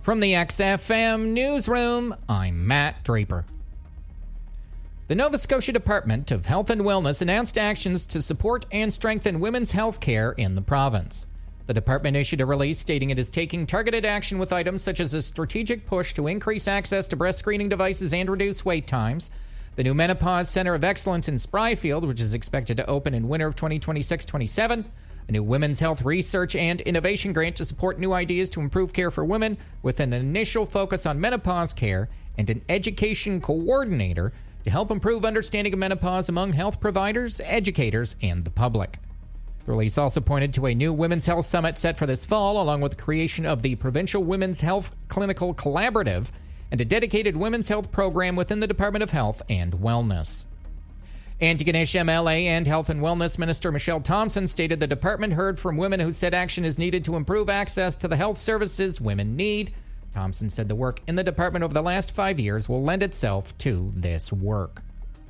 From the XFM Newsroom, I'm Matt Draper. The Nova Scotia Department of Health and Wellness announced actions to support and strengthen women's health care in the province. The department issued a release stating it is taking targeted action with items such as a strategic push to increase access to breast screening devices and reduce wait times, the new Menopause Center of Excellence in Spryfield, which is expected to open in winter of 2026-27, a new women's health research and innovation grant to support new ideas to improve care for women with an initial focus on menopause care, and an education coordinator to help improve understanding of menopause among health providers, educators, and the public. The release also pointed to a new Women's Health Summit set for this fall, along with the creation of the Provincial Women's Health Clinical Collaborative and a dedicated women's health program within the Department of Health and Wellness. Antigonish MLA and Health and Wellness Minister Michelle Thompson stated the department heard from women who said action is needed to improve access to the health services women need. Thompson said the work in the department over the last 5 years will lend itself to this work.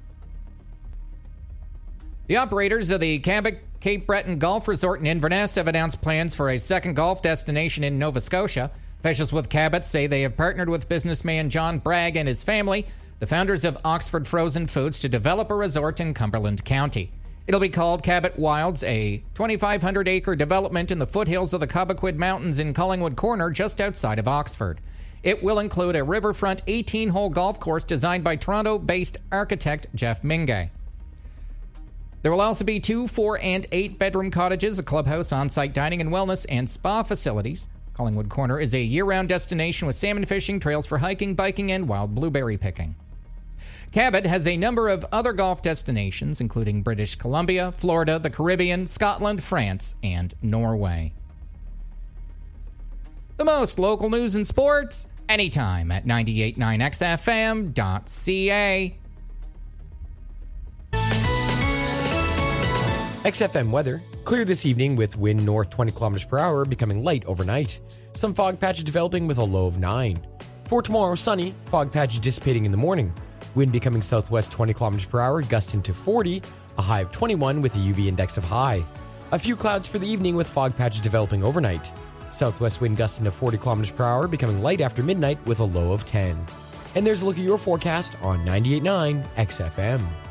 The operators of the Cabot Cape Breton Golf Resort in Inverness have announced plans for a second golf destination in Nova Scotia. Officials with Cabot say they have partnered with businessman John Bragg and his family, the founders of Oxford Frozen Foods, to develop a resort in Cumberland County. It'll be called Cabot Wilds, a 2,500-acre development in the foothills of the Cobequid Mountains in Collingwood Corner, just outside of Oxford. It will include a riverfront 18-hole golf course designed by Toronto-based architect Jeff Mingay. There will also be 2, 4, and 8-bedroom cottages, a clubhouse, on-site dining and wellness, and spa facilities. Collingwood Corner is a year-round destination with salmon fishing, trails for hiking, biking, and wild blueberry picking. Cabot has a number of other golf destinations, including British Columbia, Florida, the Caribbean, Scotland, France, and Norway. The most local news and sports, anytime at 989xfm.ca. XFM weather. Clear this evening with wind north 20 km per hour, becoming light overnight. Some fog patches developing with a low of 9. For tomorrow, sunny, fog patches dissipating in the morning. Wind becoming southwest 20 km per hour, gusting to 40, a high of 21 with a UV index of high. A few clouds for the evening with fog patches developing overnight. Southwest wind gusting to 40 km per hour, becoming light after midnight with a low of 10. And there's a look at your forecast on 98.9 XFM.